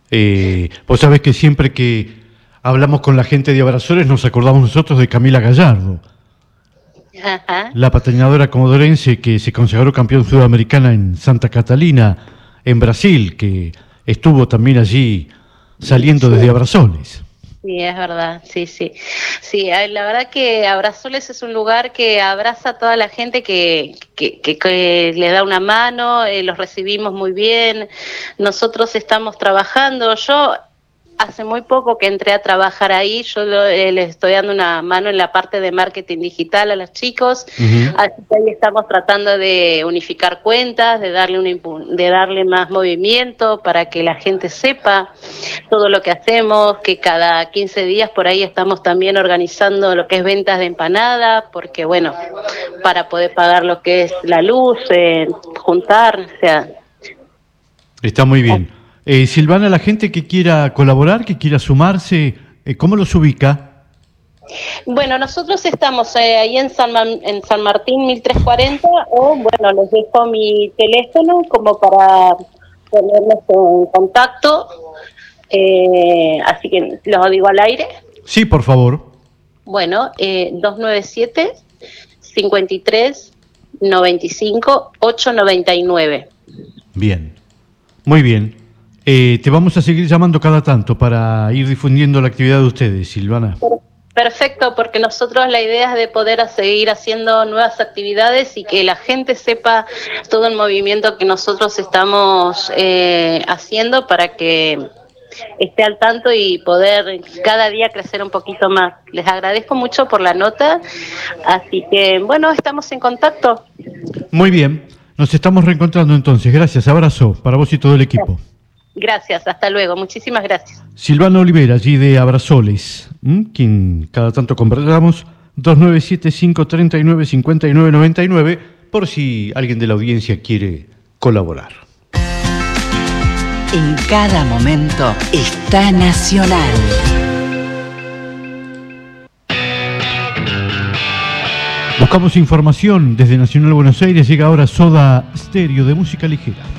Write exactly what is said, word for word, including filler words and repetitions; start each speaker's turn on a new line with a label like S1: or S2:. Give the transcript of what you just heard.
S1: Eh, vos sabés que siempre que hablamos con la gente de Abrazoles nos acordamos nosotros de Camila Gallardo,
S2: Ajá.
S1: la patinadora comodorense que se consagró campeón sudamericana en Santa Catalina, en Brasil, que estuvo también allí saliendo desde Abrazoles.
S2: Sí, es verdad, sí, sí. Sí, ay, la verdad que Abrazoles es un lugar que abraza a toda la gente que, que, que, que le da una mano, eh, los recibimos muy bien. Nosotros estamos trabajando, yo hace muy poco que entré a trabajar ahí, yo lo, eh, les estoy dando una mano en la parte de marketing digital a los chicos,
S1: Uh-huh.
S2: así que ahí estamos tratando de unificar cuentas, de darle, una, de darle más movimiento para que la gente sepa todo lo que hacemos, que cada quince días por ahí estamos también organizando lo que es ventas de empanada, porque bueno, para poder pagar lo que es la luz, eh, juntar, o sea...
S1: Está muy bien. Eh, Silvana, la gente que quiera colaborar, que quiera sumarse, eh, ¿cómo los ubica?
S2: Bueno, nosotros estamos eh, ahí en San, Man, en San Martín mil trescientos cuarenta, o bueno, les dejo mi teléfono como para ponernos en contacto, eh, así que los digo al aire.
S1: Sí, por favor.
S2: Bueno, eh, dos nueve siete, cinco tres, nueve cinco, ocho nueve nueve.
S1: Bien, muy bien. Eh, te vamos a seguir llamando cada tanto para ir difundiendo la actividad de ustedes, Silvana.
S2: Perfecto, porque nosotros la idea es de poder seguir haciendo nuevas actividades y que la gente sepa todo el movimiento que nosotros estamos eh, haciendo para que esté al tanto y poder cada día crecer un poquito más. Les agradezco mucho por la nota, así que bueno, estamos en contacto.
S1: Muy bien, nos estamos reencontrando entonces. Gracias, abrazo para vos y todo el equipo.
S2: Gracias, hasta luego, muchísimas gracias.
S1: Silvana Olivera, allí de Abrazoles, ¿m? Quien cada tanto conversamos, dos nueve siete, cinco tres nueve, cinco nueve nueve nueve, por si alguien de la audiencia quiere colaborar.
S3: En cada momento está Nacional.
S1: Buscamos información desde Nacional Buenos Aires, llega ahora Soda Stereo de música ligera.